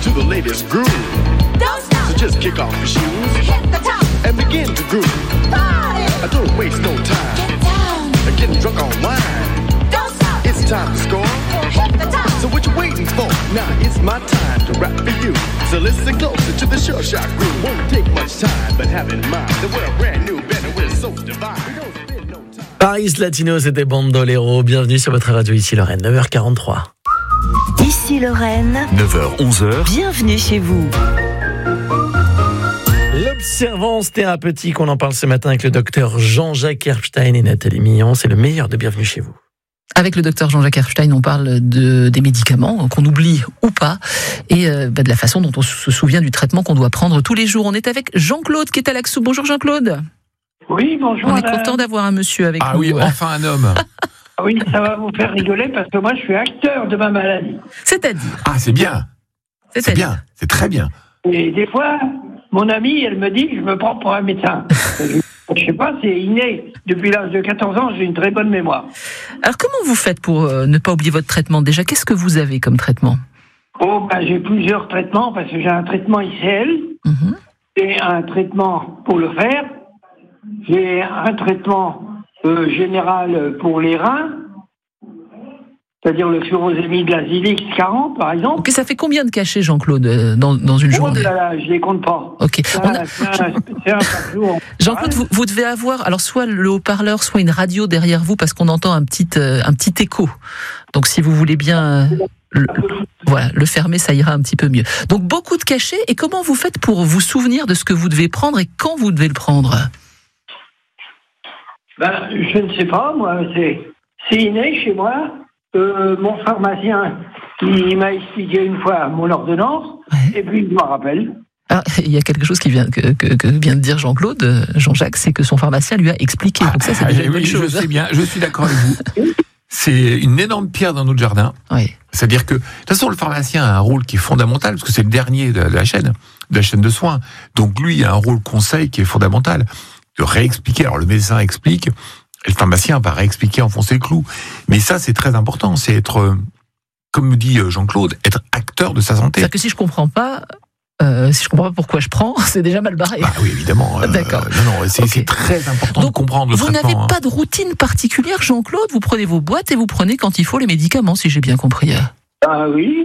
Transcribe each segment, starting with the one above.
to the latest groove. Don't stop. So just kick off your shoes Hit the top. and begin to groove. Party. Don't waste no time Get down. getting drunk on wine. Don't stop. It's time to score. Hit the top. So what you waiting for? Now it's my time to rap for you. So listen closer to the Sure Shot groove. Won't take much time, but have in mind that we're a brand new band and we're so divine. We don't spend no time. Paris Latino, c'était Bandolero. Bienvenue sur votre radio ici Lorraine, 9h43. Ici Lorraine, 9h-11h, bienvenue chez vous. L'observance thérapeutique, on en parle ce matin avec le docteur Jean-Jacques Erpstein et Nathalie Millon. C'est le meilleur de Bienvenue chez vous. Avec le docteur Jean-Jacques Erpstein, on parle des médicaments, qu'on oublie ou pas, et de la façon dont on se souvient du traitement qu'on doit prendre tous les jours. On est avec Jean-Claude qui est à l'Axou. Bonjour Jean-Claude. Oui, bonjour. On est madame. content d'avoir un monsieur avec Ah nous. oui, enfin un homme. Oui, ça va vous faire rigoler parce que moi, je suis acteur de ma maladie. C'est-à-dire Ah, c'est bien, c'est bien, c'est très bien. Et des fois, mon amie, elle me dit que je me prends pour un médecin. Je sais pas, c'est inné. Depuis l'âge de 14 ans, j'ai une très bonne mémoire. Alors comment vous faites pour ne pas oublier votre traitement? Déjà, qu'est-ce que vous avez comme traitement? J'ai plusieurs traitements parce que j'ai un traitement ICL et un traitement pour le fer. J'ai un traitement général pour les reins, c'est-à-dire le furosémide, l'Azilix 40, par exemple. Ok, ça fait combien de cachets, Jean-Claude, dans une Oh journée? là là, je les compte pas. Ok. C'est On a- un par jour. Jean-Claude, vous devez avoir alors soit le haut-parleur, soit une radio derrière vous parce qu'on entend un petit écho. Donc si vous voulez bien le fermer, ça ira un petit peu mieux. Donc beaucoup de cachets. Et comment vous faites pour vous souvenir de ce que vous devez prendre et quand vous devez le prendre? Je ne sais pas, moi, c'est inné chez moi. Mon pharmacien, il m'a expliqué une fois mon ordonnance, Ouais. et puis je m'en rappelle. Ah, il y a quelque chose que vient de dire Jean-Claude, Jean-Jacques, c'est que son pharmacien lui a expliqué. Donc ça, c'est déjà une bonne Oui, je chose. sais bien, je suis d'accord avec vous. C'est une énorme pierre dans notre jardin. Oui. C'est-à-dire que, de toute façon, le pharmacien a un rôle qui est fondamental, parce que c'est le dernier de la chaîne de soins. Donc lui, il a un rôle conseil qui est fondamental. De réexpliquer. Alors le médecin explique, et le pharmacien va réexpliquer, enfoncer le clou. Mais ça, c'est très important. C'est être, comme me dit Jean-Claude, être acteur de sa santé. C'est-à-dire que si je comprends pas pourquoi je prends, c'est déjà mal barré. Bah oui, évidemment. D'accord. Non, c'est Ok. très important Donc, de comprendre le Vous traitement. n'avez pas de routine particulière, Jean-Claude? Vous prenez vos boîtes et vous prenez quand il faut les médicaments, si j'ai bien compris. Ah oui,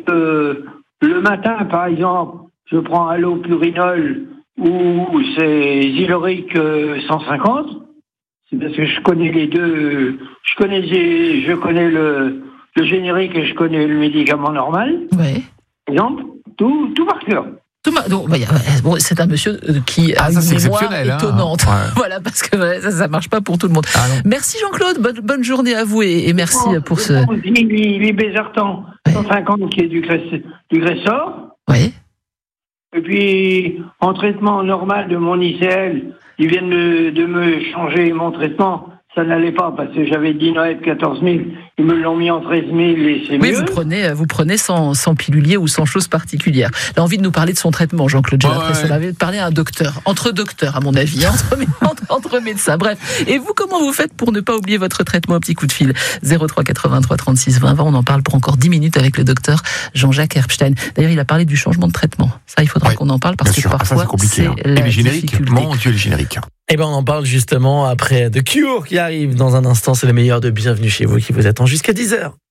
le matin, par exemple, je prends allopurinol ou c'est Ziloric 150. C'est parce que je connais les deux. Je connais le générique et je connais le médicament normal. Ouais. Par exemple, tout par cœur. Donc, c'est un monsieur qui a ça, une c'est mémoire exceptionnel, hein. étonnante. Ouais. Voilà, parce que ça marche pas pour tout le monde. Ah non. Merci Jean-Claude, bonne journée à vous et merci pour ce. Libézartan 150 qui est du Gressor. Ouais. Et puis, en traitement normal de mon ICL, ils viennent de me changer mon traitement. Ça n'allait pas parce que j'avais dit Noël 14 000. Ils me l'ont mis en 13 000 et c'est Oui, mieux. vous prenez sans pilulier ou sans chose particulière. Il a envie de nous parler de son traitement, Jean-Claude. J'ai l'impression ouais. d'avoir parlé à un docteur. Entre docteurs, à mon avis. Entre médecins. Bref. Et vous, comment vous faites pour ne pas oublier votre traitement? Un petit coup de fil. 03 83 36 20 20. On en parle pour encore 10 minutes avec le docteur Jean-Jacques Erpstein. D'ailleurs, il a parlé du changement de traitement. Ça, il faudra qu'on en parle parce Bien que sûr. parfois, Ça, c'est compliqué. c'est Hein. la Et les génériques, difficulté. mon Dieu, les génériques. Eh ben, on en parle justement après The Cure qui arrive dans un instant. C'est le meilleur de Bienvenue chez vous qui vous attend jusqu'à 10h.